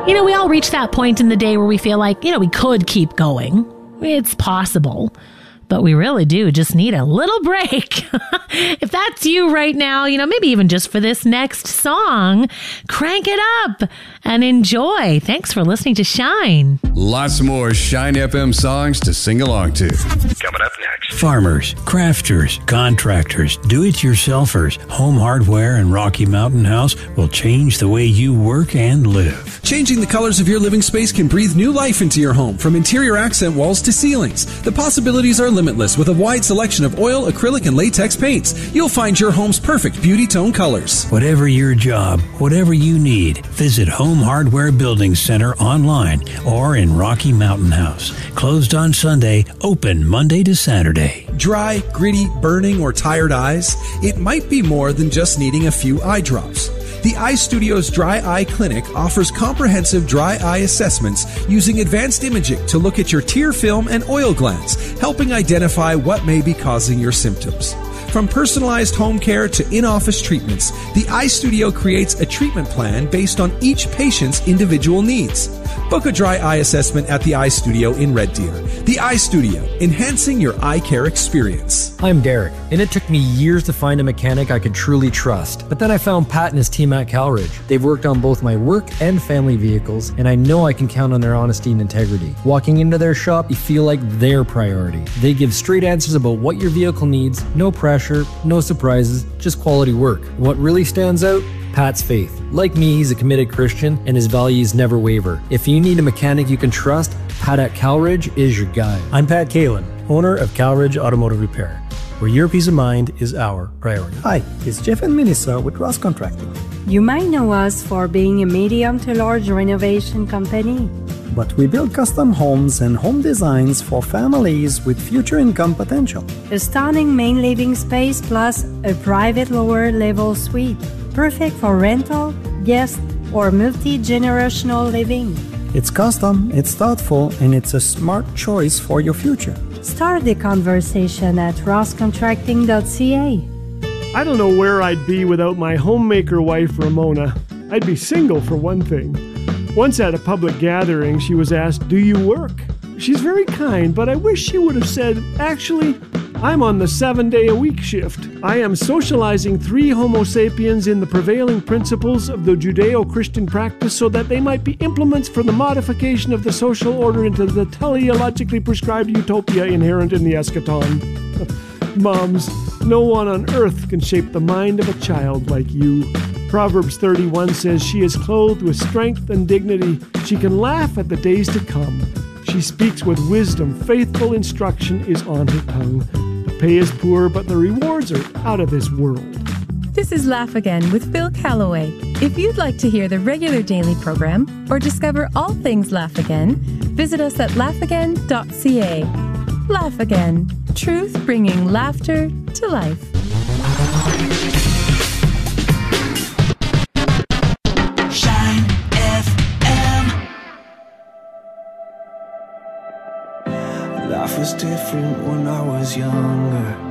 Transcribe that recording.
You know, we all reach that point in the day where we feel like, we could keep going. It's possible. But we really do just need a little break. If that's you right now, maybe even just for this next song, crank it up and enjoy. Thanks for listening to Shine. Lots more Shine FM songs to sing along to. Coming up next. Farmers, crafters, contractors, do-it-yourselfers, Home Hardware and Rocky Mountain House will change the way you work and live. Changing the colors of your living space can breathe new life into your home, from interior accent walls to ceilings. The possibilities are limitless with a wide selection of oil, acrylic, and latex paints. You'll find your home's perfect beauty tone colors. Whatever your job, whatever you need, visit Home Hardware Building Center online or in Rocky Mountain House. Closed on Sunday, open Monday to Saturday. Dry, gritty, burning, or tired eyes? It might be more than just needing a few eye drops. The Eye Studio's Dry Eye Clinic offers comprehensive dry eye assessments using advanced imaging to look at your tear film and oil glands, helping identify what may be causing your symptoms. From personalized home care to in-office treatments, the Eye Studio creates a treatment plan based on each patient's individual needs. Book a dry eye assessment at the Eye Studio in Red Deer. The Eye Studio, enhancing your eye care experience. I'm Derek, and it took me years to find a mechanic I could truly trust. But then I found Pat and his team at Calridge. They've worked on both my work and family vehicles, and I know I can count on their honesty and integrity. Walking into their shop, you feel like their priority. They give straight answers about what your vehicle needs, no pressure, no surprises, just quality work. What really stands out? Pat's faith. Like me, he's a committed Christian, and his values never waver. If you need a mechanic you can trust, Pat at Calridge is your guy. I'm Pat Kalin, owner of Calridge Automotive Repair, where your peace of mind is our priority. Hi, it's Jeff and Melissa with Ross Contracting. You might know us for being a medium to large renovation company. But we build custom homes and home designs for families with future income potential. A stunning main living space plus a private lower level suite. Perfect for rental, guest, or multi-generational living. It's custom, it's thoughtful, and it's a smart choice for your future. Start the conversation at rosscontracting.ca. I don't know where I'd be without my homemaker wife, Ramona. I'd be single for one thing. Once at a public gathering, she was asked, "Do you work?" She's very kind, but I wish she would have said, "Actually, I'm on the 7-day-a-week shift. I am socializing 3 Homo sapiens in the prevailing principles of the Judeo-Christian practice so that they might be implements for the modification of the social order into the teleologically prescribed utopia inherent in the eschaton." Moms, no one on earth can shape the mind of a child like you. Proverbs 31 says she is clothed with strength and dignity. She can laugh at the days to come. She speaks with wisdom. Faithful instruction is on her tongue. The pay is poor, but the rewards are out of this world. This is Laugh Again with Phil Callaway. If you'd like to hear the regular daily program or discover all things Laugh Again, visit us at laughagain.ca. Laugh Again. Truth bringing laughter to life. Shine FM. Life was different when I was younger.